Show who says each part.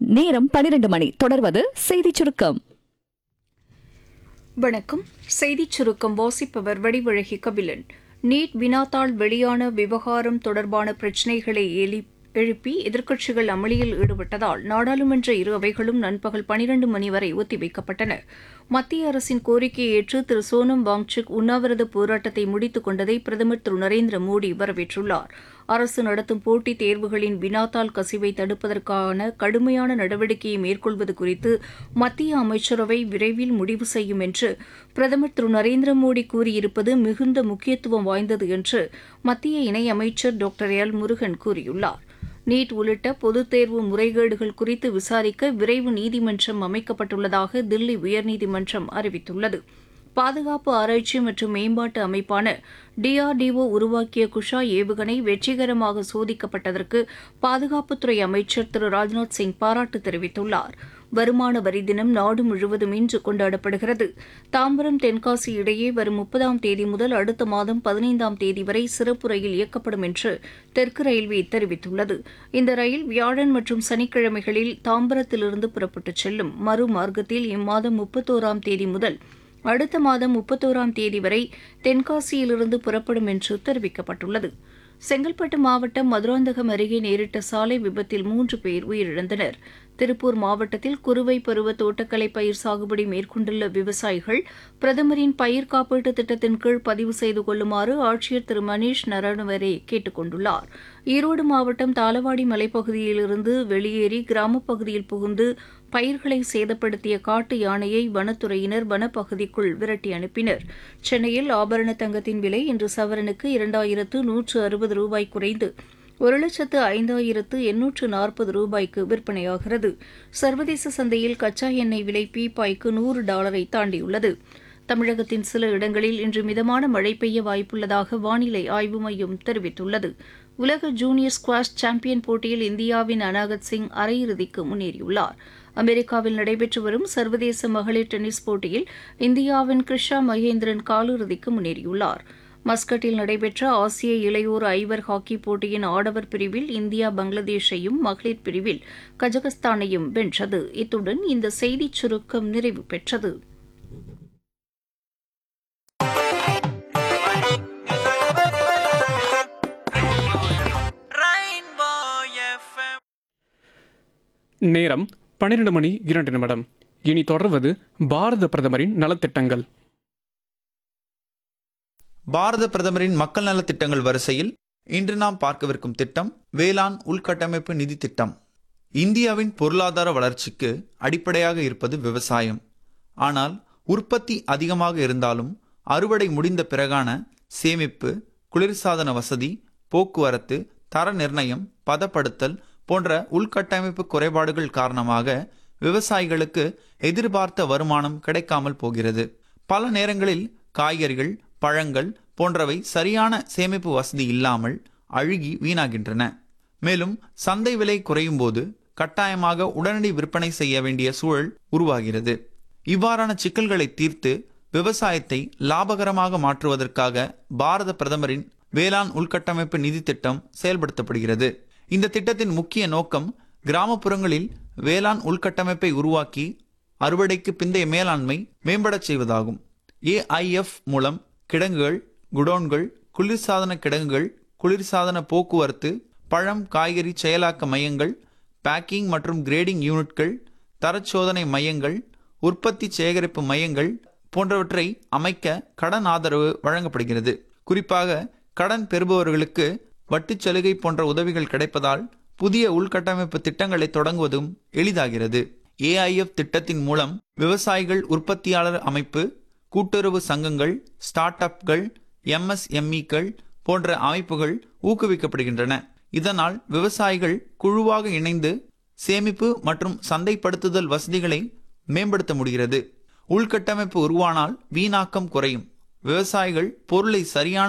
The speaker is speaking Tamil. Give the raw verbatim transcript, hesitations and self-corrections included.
Speaker 1: நேரம் பனிரெண்டு மணி. தொடர்வது செய்திச் சுருக்கம்.
Speaker 2: வணக்கம். செய்திச் சுருக்கம் வாசிப்பவர் வடிவழகி கபிலன். நீட் வினாத்தாள் வெளியான விவகாரம் தொடர்பான பிரச்சினைகளை எழுப்பி எதிர்க்கட்சிகள் அமளியில் ஈடுபட்டதால் நாடாளுமன்ற இரு அவைகளும் நண்பகல் பனிரண்டு மணி வரை ஒத்திவைக்கப்பட்டன. மத்திய அரசின் கோரிக்கையை ஏற்று திரு சோனம் வாங்சுக் உண்ணாவிரத போராட்டத்தை முடித்துக் கொண்டதை பிரதமர் திரு நரேந்திர மோடி வரவேற்றுள்ளார். அரசு நடத்தும் போட்டித் தேர்வுகளின் வினாத்தாள் கசிவை தடுப்பதற்கான கடுமையான நடவடிக்கையை மேற்கொள்வது குறித்து மத்திய அமைச்சரவை விரைவில் முடிவு செய்யும் என்று பிரதமர் திரு நரேந்திர மோடி கூறியிருப்பது மிகுந்த முக்கியத்துவம் வாய்ந்தது என்று மத்திய இணையமைச்சர் டாக்டர் எல் முருகன் கூறியுள்ளார். நீட் உள்ளிட்ட பொதுத் தேர்வு முறைகேடுகள் குறித்து விசாரிக்க விரைவு நீதிமன்றம் அமைக்கப்பட்டுள்ளதாக தில்லி உயர்நீதிமன்றம் அறிவித்துள்ளது. பாதுகாப்பு ஆராய்ச்சி மற்றும் மேம்பாட்டு அமைப்பான டிஆர்டிஓ உருவாக்கிய குஷா ஏவுகணை வெற்றிகரமாக சோதிக்கப்பட்டதற்கு பாதுகாப்புத்துறை அமைச்சர் திரு ராஜ்நாத் சிங் பாராட்டு தெரிவித்துள்ளார். வருமான வரி தினம் நாடு முழுவதும் இன்று கொண்டாடப்படுகிறது. தாம்பரம் தென்காசி இடையே வரும் முப்பதாம் தேதி முதல் அடுத்த மாதம் பதினைந்தாம் தேதி வரை சிறப்பு ரயில் இயக்கப்படும் என்று தெற்கு ரயில்வே தெரிவித்துள்ளது. இந்த ரயில் வியாழன் மற்றும் சனிக்கிழமைகளில் தாம்பரத்திலிருந்து புறப்பட்டுச் செல்லும். மறுமார்க்கத்தில் இம்மாதம் முப்பத்தோராம் தேதி முதல் அடுத்த மாதம் முப்பத்தோராம் தேதி வரை தென்காசியிலிருந்து புறப்படும் என்று தெரிவிக்கப்பட்டுள்ளது. செங்கல்பட்டு மாவட்டம் மதுராந்தகம் அருகே நேரிட்ட சாலை விபத்தில் மூன்று பேர் உயிரிழந்தனர். திருப்பூர் மாவட்டத்தில் குறுவை பருவ தோட்டக்கலை பயிர் சாகுபடி மேற்கொண்டுள்ள விவசாயிகள் பிரதமரின் பயிர் காப்பீட்டு திட்டத்தின் கீழ் பதிவு செய்து கொள்ளுமாறு ஆட்சியர் திரு மணீஷ் நரவனே கேட்டுக் கொண்டுள்ளார். ஈரோடு மாவட்டம் தாளவாடி மலைப்பகுதியிலிருந்து வெளியேறி கிராமப்பகுதியில் புகுந்து பயிர்களை சேதப்படுத்திய காட்டு யானையை வனத்துறையினர் வனப்பகுதிக்குள் விரட்டி அனுப்பினர். சென்னையில் ஆபரண தங்கத்தின் விலை இன்று சவரனுக்கு இரண்டாயிரத்து நூற்று அறுபது ரூபாய் குறைந்து ஒரு லட்சத்து ஐந்தாயிரத்து எண்ணூற்று நாற்பது ரூபாய்க்கு விற்பனையாகிறது. சர்வதேச சந்தையில் கச்சா எண்ணெய் விலை பீப்பாய்க்கு நூறு டாலரை தாண்டியுள்ளது. தமிழகத்தின் சில இடங்களில் இன்று மிதமான மழை பெய்ய வாய்ப்புள்ளதாக வானிலை ஆய்வு மையம் தெரிவித்துள்ளது. உலக ஜூனியர் ஸ்குவாஷ் சாம்பியன் போட்டியில் இந்தியாவின் அனாகத் சிங் அரையிறுதிக்கு முன்னேறியுள்ளார். அமெரிக்காவில் நடைபெற்று வரும் சர்வதேச மகளிர் டென்னிஸ் போட்டியில் இந்தியாவின் கிருஷா மகேந்திரன் காலிறுதிக்கு முன்னேறியுள்ளார். மஸ்கட்டில் நடைபெற்ற ஆசிய இளையோர் ஐவர் ஹாக்கி போட்டியின் ஆடவர் பிரிவில் இந்தியா பங்களாதேஷையும் மகளிர் பிரிவில் கஜகஸ்தானையும் வென்றது. இத்துடன் இந்த செய்திச் சுருக்கம் நிறைவு பெற்றது.
Speaker 3: நேரம் பன்னிரண்டு மணி இரண்டு நிமிடம். இனி தொடர்வது பாரத பிரதமரின் நலத்திட்டங்கள்.
Speaker 4: பாரத பிரதமரின் மக்கள் நலத் திட்டங்கள் வரிசையில் இன்று நாம் பார்க்கவிருக்கும் திட்டம் வேளாண் உள்கட்டமைப்பு நிதி திட்டம். இந்தியாவின் பொருளாதார வளர்ச்சிக்கு அடிப்படையாக இருப்பது விவசாயம். ஆனால் உற்பத்தி அதிகமாக இருந்தாலும் அறுவடை முடிந்த பிறகான சேமிப்பு, குளிர்சாதன வசதி, போக்குவரத்து, தர நிர்ணயம், பதப்படுத்தல் போன்ற உள்கட்டமைப்பு குறைபாடுகள் காரணமாக விவசாயிகளுக்கு எதிர்பார்த்த வருமானம் கிடைக்காமல் போகிறது. பல நேரங்களில் காய்கறிகள், பழங்கள் போன்றவை சரியான சேமிப்பு வசதி இல்லாமல் அழுகி வீணாகின்றன. மேலும் சந்தை விலை குறையும் போது கட்டாயமாக உடனடி விற்பனை செய்ய வேண்டிய சூழல் உருவாகிறது. இவ்வாறான சிக்கல்களை தீர்த்து விவசாயத்தை லாபகரமாக மாற்றுவதற்காக பாரத பிரதமரின் வேளாண் உள்கட்டமைப்பு நிதி திட்டம் செயல்படுத்தப்படுகிறது. இந்த திட்டத்தின் முக்கிய நோக்கம் கிராமப்புறங்களில் வேளாண் உள்கட்டமைப்பை உருவாக்கி அறுவடைக்கு பிந்தைய மேலாண்மை மேம்படச் செய்வதாகும். ஏஐஎஃப் மூலம் கிடங்குகள், குடோன்கள், குளிர்சாதன கிடங்குகள், குளிர்சாதன போக்குவரத்து, பழம் காய்கறி செயலாக்க மையங்கள், பேக்கிங் மற்றும் கிரேடிங் யூனிட்கள், தரச்சோதனை மையங்கள், உற்பத்தி சேகரிப்பு மையங்கள் போன்றவற்றை அமைக்க கடன் ஆதரவு வழங்கப்படுகிறது. குறிப்பாக கடன் பெறுபவர்களுக்கு வட்டிச் சலுகை போன்ற உதவிகள் கிடைப்பதால் புதிய உள்கட்டமைப்பு திட்டங்களை தொடங்குவதும் எளிதாகிறது. ஏஐஎஃப் திட்டத்தின் மூலம் விவசாயிகள் உற்பத்தியாளர் அமைப்பு, கூட்டுறவு சங்கங்கள், ஸ்டார்ட் அப்கள், எம்எஸ்எம்இக்கள் போன்ற அமைப்புகள் ஊக்குவிக்கப்படுகின்றன. இதனால் விவசாயிகள் குழுவாக இணைந்து சேமிப்பு மற்றும் சந்தைப்படுத்துதல் வசதிகளை மேம்படுத்த முடிகிறது. உள்கட்டமைப்பு உருவானால் வீணாக்கம் குறையும். விவசாயிகள் பொருளை சரியான